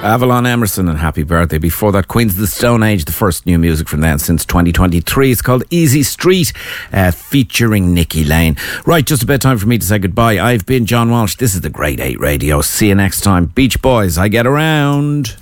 Avalon Emerson and Happy Birthday. Before that, Queens of the Stone Age, the first new music from them since 2023. It's called Easy Street, featuring Nicky Lane. Right, just about time for me to say goodbye. I've been John Walsh. This is the Grade 8 Radio. See you next time. Beach Boys, I get around.